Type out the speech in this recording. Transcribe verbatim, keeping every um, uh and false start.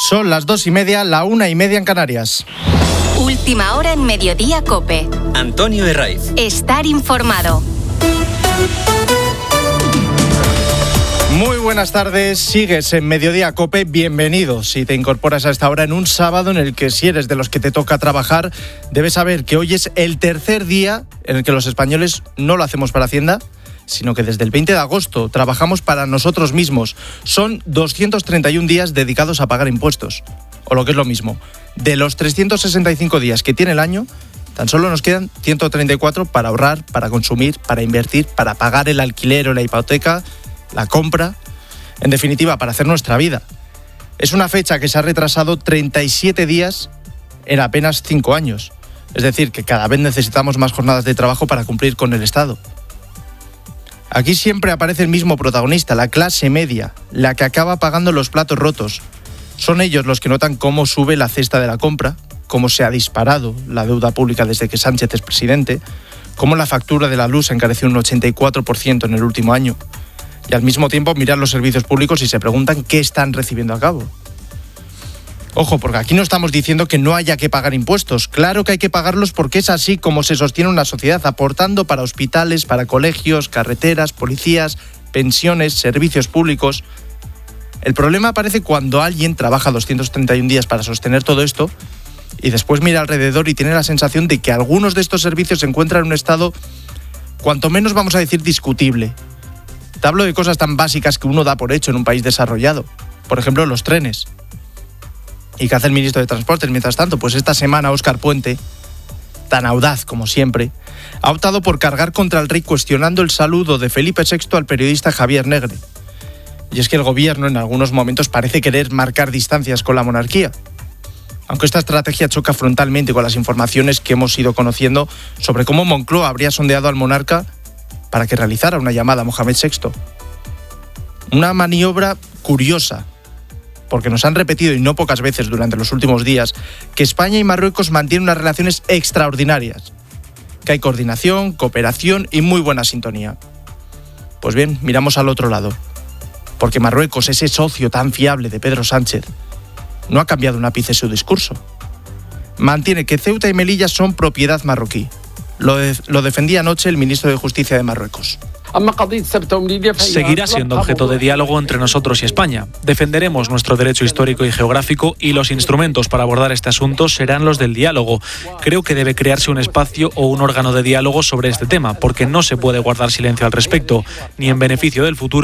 Son las dos y media, la una y media en Canarias. Última hora en Mediodía COPE. Antonio Herraiz. Estar informado. Muy buenas tardes, sigues en Mediodía COPE, bienvenido. Si te incorporas a esta hora en un sábado en el que, si eres de los que te toca trabajar, debes saber que hoy es el tercer día en el que los españoles no lo hacemos para Hacienda, sino que desde el veinte de agosto trabajamos para nosotros mismos. Son doscientos treinta y un días dedicados a pagar impuestos. O lo que es lo mismo, de los trescientos sesenta y cinco días que tiene el año, tan solo nos quedan ciento treinta y cuatro para ahorrar, para consumir, para invertir, para pagar el alquiler o la hipoteca, la compra, en definitiva, para hacer nuestra vida. Es una fecha que se ha retrasado treinta y siete días en apenas cinco años. Es decir, que cada vez necesitamos más jornadas de trabajo para cumplir con el Estado. Aquí siempre aparece el mismo protagonista, la clase media, la que acaba pagando los platos rotos. Son ellos los que notan cómo sube la cesta de la compra, cómo se ha disparado la deuda pública desde que Sánchez es presidente, cómo la factura de la luz encareció un ochenta y cuatro por ciento en el último año. Y al mismo tiempo miran los servicios públicos y se preguntan qué están recibiendo a cabo. Ojo, porque aquí no estamos diciendo que no haya que pagar impuestos. Claro que hay que pagarlos porque es así como se sostiene una sociedad, aportando para hospitales, para colegios, carreteras, policías, pensiones, servicios públicos. El problema aparece cuando alguien trabaja doscientos treinta y un días para sostener todo esto y después mira alrededor y tiene la sensación de que algunos de estos servicios se encuentran en un estado, cuanto menos vamos a decir, discutible. Te hablo de cosas tan básicas que uno da por hecho en un país desarrollado. Por ejemplo, los trenes. ¿Y qué hace el ministro de Transportes mientras tanto? Pues esta semana Óscar Puente, tan audaz como siempre, ha optado por cargar contra el rey cuestionando el saludo de Felipe sexto al periodista Javier Negre. Y es que el gobierno en algunos momentos parece querer marcar distancias con la monarquía. Aunque esta estrategia choca frontalmente con las informaciones que hemos ido conociendo sobre cómo Moncloa habría sondeado al monarca para que realizara una llamada a Mohamed sexto. Una maniobra curiosa, porque nos han repetido, y no pocas veces durante los últimos días, que España y Marruecos mantienen unas relaciones extraordinarias, que hay coordinación, cooperación y muy buena sintonía. Pues bien, miramos al otro lado, porque Marruecos, ese socio tan fiable de Pedro Sánchez, no ha cambiado un ápice su discurso. Mantiene que Ceuta y Melilla son propiedad marroquí. Lo, de, lo defendía anoche el ministro de Justicia de Marruecos. Seguirá siendo objeto de diálogo entre nosotros y España. Defenderemos nuestro derecho histórico y geográfico y los instrumentos para abordar este asunto serán los del diálogo. Creo que debe crearse un espacio o un órgano de diálogo sobre este tema, porque no se puede guardar silencio al respecto, ni en beneficio del futuro